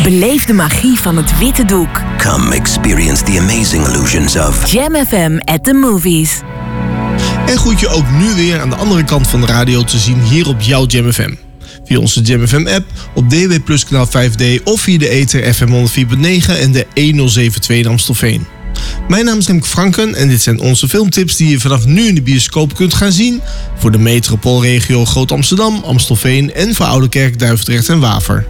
Beleef de magie van het witte doek. Come experience the amazing illusions of Jam FM at the movies. En goed je ook nu weer aan de andere kant van de radio te zien hier op jouw Jam FM. Via onze Jam FM app, op DW Plus kanaal 5D of via de ether FM 104.9 en de 1072 in Amstelveen. Mijn naam is Remke Franken en dit zijn onze filmtips die je vanaf nu in de bioscoop kunt gaan zien voor de metropoolregio Groot Amsterdam, Amstelveen en voor Oudekerk, Duivendrecht en Waver.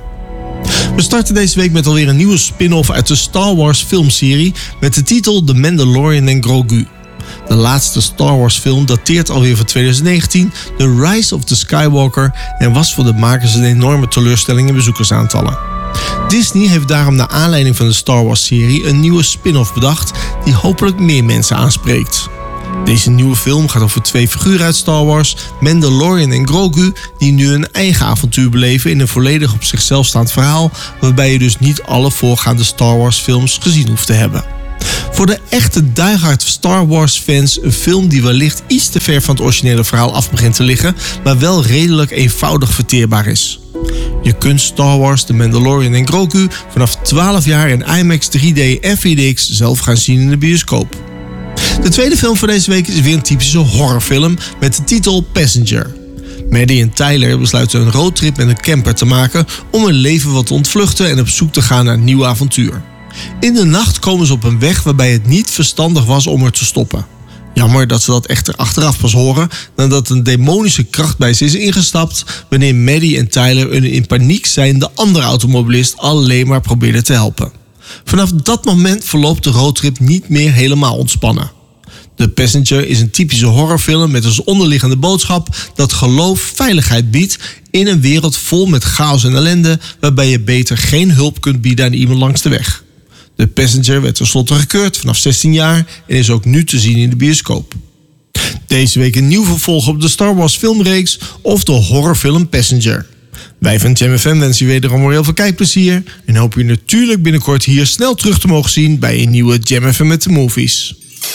We starten deze week met alweer een nieuwe spin-off uit de Star Wars filmserie met de titel The Mandalorian and Grogu. De laatste Star Wars film dateert alweer van 2019, The Rise of the Skywalker, en was voor de makers een enorme teleurstelling in bezoekersaantallen. Disney heeft daarom naar aanleiding van de Star Wars-serie een nieuwe spin-off bedacht die hopelijk meer mensen aanspreekt. Deze nieuwe film gaat over twee figuren uit Star Wars, Mandalorian en Grogu, die nu een eigen avontuur beleven in een volledig op zichzelf staand verhaal, waarbij je dus niet alle voorgaande Star Wars films gezien hoeft te hebben. Voor de echte diehard Star Wars fans een film die wellicht iets te ver van het originele verhaal af begint te liggen, maar wel redelijk eenvoudig verteerbaar is. Je kunt Star Wars, The Mandalorian en Grogu vanaf 12 jaar in IMAX 3D en 4DX zelf gaan zien in de bioscoop. De tweede film voor deze week is weer een typische horrorfilm met de titel Passenger. Maddie en Tyler besluiten een roadtrip met een camper te maken om hun leven wat te ontvluchten en op zoek te gaan naar een nieuw avontuur. In de nacht komen ze op een weg waarbij het niet verstandig was om er te stoppen. Jammer dat ze dat echter achteraf pas horen nadat een demonische kracht bij ze is ingestapt wanneer Maddie en Tyler een in paniek zijnde andere automobilist alleen maar probeerden te helpen. Vanaf dat moment verloopt de roadtrip niet meer helemaal ontspannen. The Passenger is een typische horrorfilm met als onderliggende boodschap dat geloof veiligheid biedt in een wereld vol met chaos en ellende waarbij je beter geen hulp kunt bieden aan iemand langs de weg. The Passenger werd tenslotte gekeurd vanaf 16 jaar en is ook nu te zien in de bioscoop. Deze week een nieuw vervolg op de Star Wars filmreeks of de horrorfilm Passenger. Wij van Jam FM wensen je wederom heel veel kijkplezier en hopen je natuurlijk binnenkort hier snel terug te mogen zien bij een nieuwe Jam FM at the Movies.